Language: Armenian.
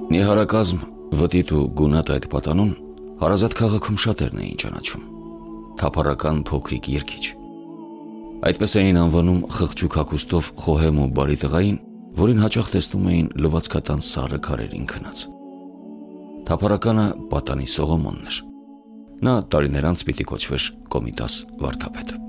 Նիհարակազմ, վտիտ ու գունատ այդ պատանուն Հարազատ քաղաքում շատերն էին ճանաչում։ Թափառական փոքրիկ երգիչ։ Այդպես էին անվանում խղճուկ հագուստով խոհեմ ու բարի տղային, որին հաճախ տեսնում էին լվացքատան սառը քարերին քնած։ Թափառականը պատանի Սողոմոնն էր։ Նա տարիներ անց պիտի կոչվեր Կոմիտաս վարդապետ։